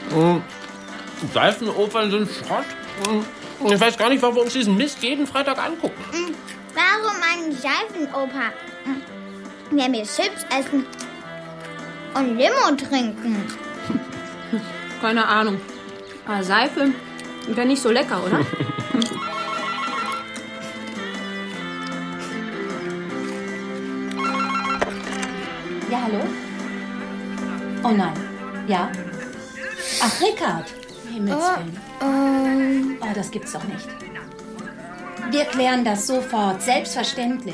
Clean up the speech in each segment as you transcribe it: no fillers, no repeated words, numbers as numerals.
Seifenopern sind Schrott. Ich weiß gar nicht, warum wir uns diesen Mist jeden Freitag angucken. Warum eine Seifenoper? Wenn wir Chips essen und Limo trinken. Keine Ahnung. Aber Seife wäre nicht so lecker, oder? Ja, hallo? Oh nein. Ja? Ach, Rickard. Himmelswillen. Oh, das gibt's doch nicht. Wir klären das sofort. Selbstverständlich.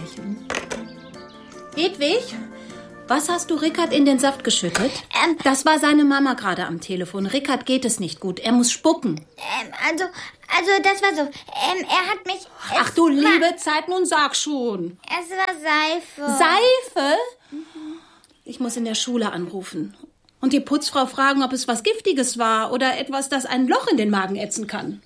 Hedwig? Was hast du Rickard in den Saft geschüttet? Das war seine Mama gerade am Telefon. Rickard geht es nicht gut. Er muss spucken. Also das war so. Er hat mich... Ach du liebe Zeit, nun sag schon. Es war Seife. Seife? Ich muss in der Schule anrufen. Und die Putzfrau fragen, ob es was Giftiges war oder etwas, das ein Loch in den Magen ätzen kann.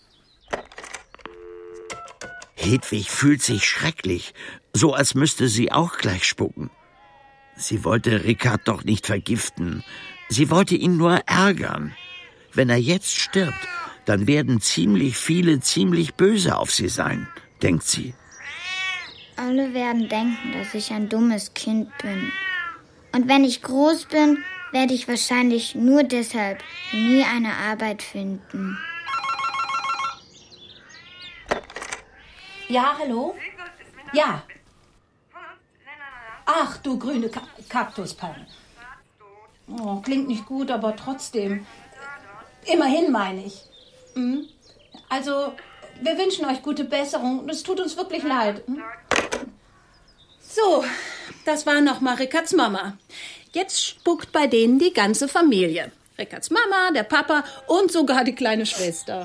Hedwig fühlt sich schrecklich, so als müsste sie auch gleich spucken. Sie wollte Rickard doch nicht vergiften. Sie wollte ihn nur ärgern. Wenn er jetzt stirbt, dann werden ziemlich viele ziemlich böse auf sie sein, denkt sie. Alle werden denken, dass ich ein dummes Kind bin. Und wenn ich groß bin, werde ich wahrscheinlich nur deshalb nie eine Arbeit finden. Ja, hallo? Ja. Ach, du grüne Kaktuspalme. Oh, klingt nicht gut, aber trotzdem. Immerhin, meine ich. Also, wir wünschen euch gute Besserung. Es tut uns wirklich leid. So, das war nochmal Rickards Mama. Jetzt spuckt bei denen die ganze Familie. Rickards Mama, der Papa und sogar die kleine Schwester.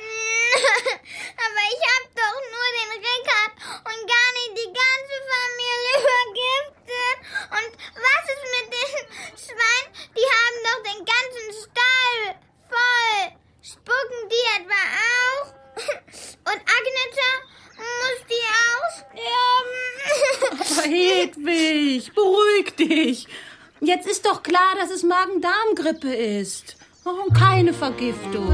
Aber ich hab doch nur den Rickard und gar nicht die ganze Familie vergiftet. Und was ist mit den Schweinen? Die haben doch den ganzen Stall voll. Spucken die etwa auch? Und Agneta, muss die auch sterben? Aber Hedwig, beruhig dich. Jetzt ist doch klar, dass es Magen-Darm-Grippe ist. Oh, keine Vergiftung.